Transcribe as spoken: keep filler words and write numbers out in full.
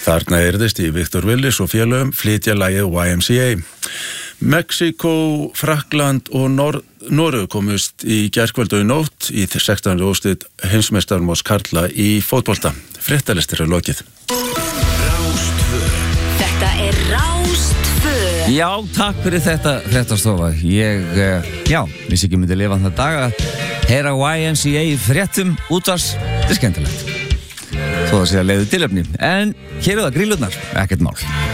Þarna yrðist í Victor Willis og félögum flytja lagið Y M C A. Mexíkó, Frakkland og Nor- Noregur komust í gærkvöld og í nótt í sextán úrslit heimsmeistarmóts karla í fótbolta. Fréttalistir er lokið. Rástvö. Þetta er Rástvö. Já, takk fyrir þetta fréttastofa. Ég, já, vissi ekki myndi lifa þann dag að heyra Y M C A í fréttum útvars. Þetta er skemmtilegt. Þó að sé að leiðu tilefni. En hér er það grillurnar, ekkert mál.